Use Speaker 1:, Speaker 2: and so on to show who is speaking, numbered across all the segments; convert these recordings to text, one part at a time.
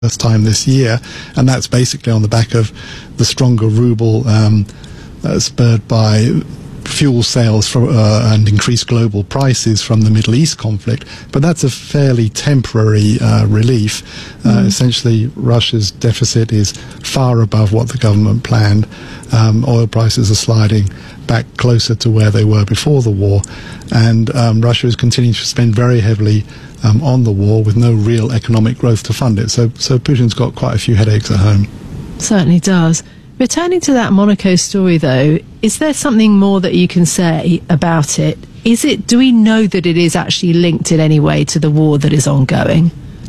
Speaker 1: first time this year, and that's basically on the back of the stronger ruble spurred by fuel sales and increased global prices from the Middle East conflict. But that's a fairly temporary relief. Essentially, Russia's deficit is far above what the government planned. Oil prices are sliding back closer to where they were before the war, and Russia is continuing to spend very heavily on the war with no real economic growth to fund it. So Putin's got quite a few headaches at home.
Speaker 2: Certainly does. Returning to that Monaco story, though, is there something more that you can say about it? Do we know that it is actually linked in any way to the war that is ongoing?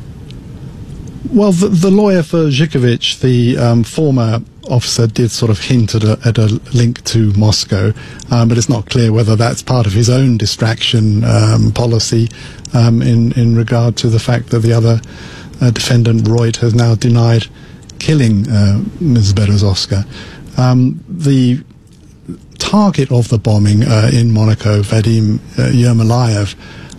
Speaker 1: Well, the lawyer for Zhikovic, the former officer, did sort of hint at a link to Moscow, but it's not clear whether that's part of his own distraction policy in regard to the fact that the other defendant, Reut, has now denied killing Ms. Berezovska. The target of the bombing in Monaco, Vadim Yermolayev,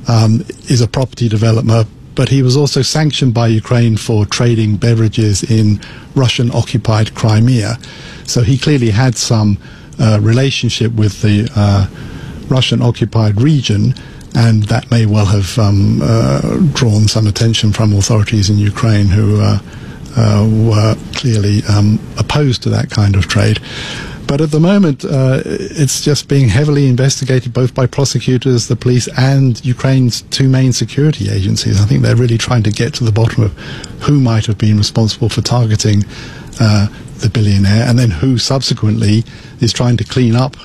Speaker 1: is a property developer, but he was also sanctioned by Ukraine for trading beverages in Russian-occupied Crimea. So he clearly had some relationship with the Russian-occupied region, and that may well have drawn some attention from authorities in Ukraine who were clearly opposed to that kind of trade. But at the moment, it's just being heavily investigated both by prosecutors, the police, and Ukraine's two main security agencies. I think they're really trying to get to the bottom of who might have been responsible for targeting the billionaire, and then who subsequently is trying to clean up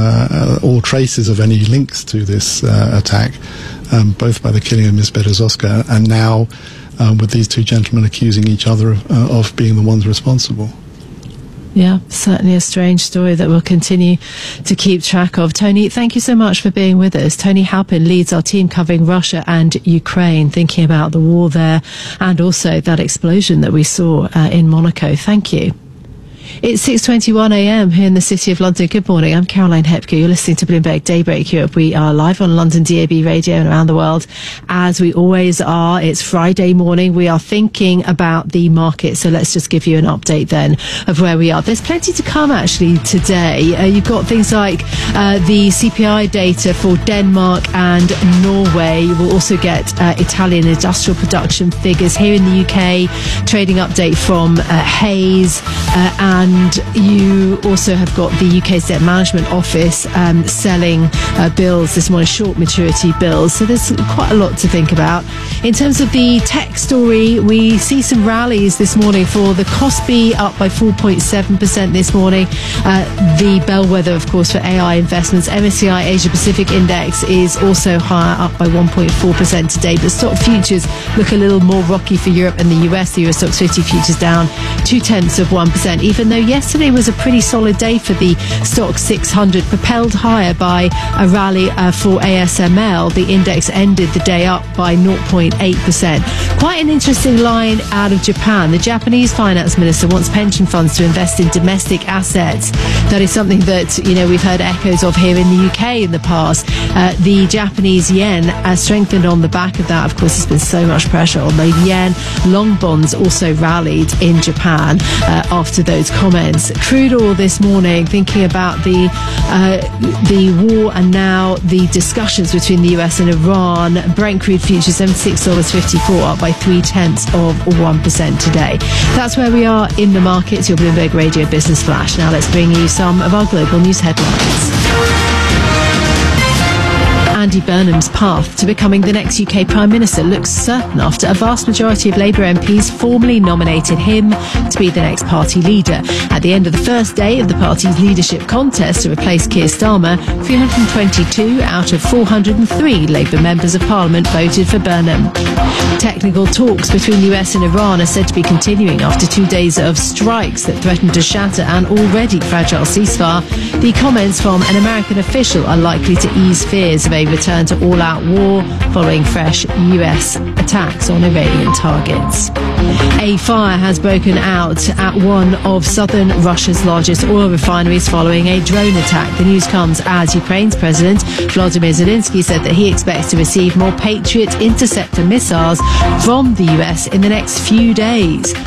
Speaker 1: all traces of any links to this attack, both by the killing of Ms. Berezovska and now with these two gentlemen accusing each other of being the ones responsible.
Speaker 2: Yeah, certainly a strange story that we'll continue to keep track of. Tony, thank you so much for being with us. Tony Halpin leads our team covering Russia and Ukraine, thinking about the war there and also that explosion that we saw in Monaco. Thank you. It's 6:21 a.m. here in the City of London. Good morning. I'm Caroline Hepker. You're listening to Bloomberg Daybreak Europe. We are live on London DAB radio and around the world, as we always are. It's Friday morning. We are thinking about the market. So let's just give you an update then of where we are. There's plenty to come actually today. You've got things like the CPI data for Denmark and Norway. We'll also get Italian industrial production figures here in the UK. Trading update from Hayes and you also have got the UK's Debt Management Office selling bills this morning, short maturity bills. So there's quite a lot to think about. In terms of the tech story, we see some rallies this morning for the Kospi, up by 4.7% this morning. The bellwether, of course, for AI investments. MSCI Asia Pacific Index is also higher, up by 1.4% today. But stock futures look a little more rocky for Europe and the US. The US Stocks 50 futures down 0.2%, even though yesterday was a pretty solid day for the Stock 600, propelled higher by a rally for ASML. The index ended the day up by 0.8%. Quite an interesting line out of Japan. The Japanese finance minister wants pension funds to invest in domestic assets. That is something that, we've heard echoes of here in the UK in the past. The Japanese yen strengthened on the back of that. Of course, there's been so much pressure on the yen. Long bonds also rallied in Japan after those comments. Crude oil this morning, thinking about the war and now the discussions between the US and Iran. Brent crude futures $76.54, up by 0.3% today. That's where we are in the markets. Your Bloomberg Radio Business Flash. Now let's bring you some of our global news headlines. Andy Burnham's path to becoming the next UK Prime Minister looks certain after a vast majority of Labour MPs formally nominated him to be the next party leader. At the end of the first day of the party's leadership contest to replace Keir Starmer, 322 out of 403 Labour members of Parliament voted for Burnham. Technical talks between the US and Iran are said to be continuing after 2 days of strikes that threaten to shatter an already fragile ceasefire. The comments from an American official are likely to ease fears of a Ukraine return to all-out war following fresh US attacks on Iranian targets. A fire has broken out at one of southern Russia's largest oil refineries following a drone attack. The news comes as Ukraine's President Volodymyr Zelensky said that he expects to receive more Patriot interceptor missiles from the US in the next few days.